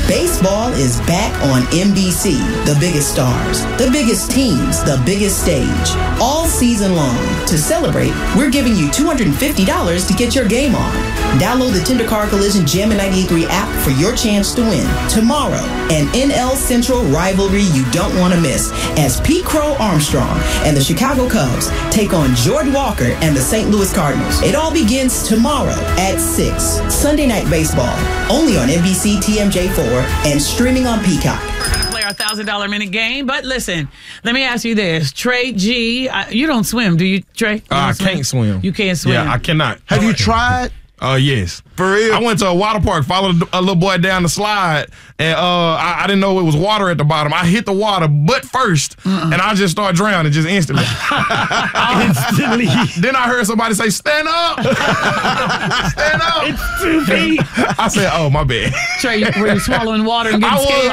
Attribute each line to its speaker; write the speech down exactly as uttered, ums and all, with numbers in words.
Speaker 1: Baseball is back on N B C. The biggest stars, the biggest teams, the biggest stage. All season long. To celebrate, we're giving you two hundred fifty dollars to get your game on. Download the Tender Car Collision Jammin' ninety-eight point three app for your chance to win. Tomorrow, an N L Central rivalry you don't want to miss as Pete Crow Armstrong and the Chicago Cubs take on Jordan Walker and the Saint Louis Cardinals. It all begins tomorrow at six. Sunday Night Baseball, only on N B C T M J four and streaming on Peacock.
Speaker 2: We're going to play our one thousand dollars minute game, but listen, let me ask you this. Trey G, uh, you don't swim, do you, Trey? You
Speaker 3: uh, I
Speaker 2: swim?
Speaker 3: can't swim.
Speaker 2: You can't swim?
Speaker 3: Yeah, I cannot.
Speaker 4: Have you tried?
Speaker 3: Uh, yes.
Speaker 4: For real?
Speaker 3: I went to a water park, followed a little boy down the slide, and uh, I, I didn't know it was water at the bottom. I hit the water butt first, uh-uh. and I just started drowning just instantly.
Speaker 5: Instantly.
Speaker 3: Then I heard somebody say, stand up. Stand up.
Speaker 5: It's two feet.
Speaker 3: I said, oh, my bad.
Speaker 2: Trey, were you swallowing water and getting
Speaker 3: I was,
Speaker 2: scared?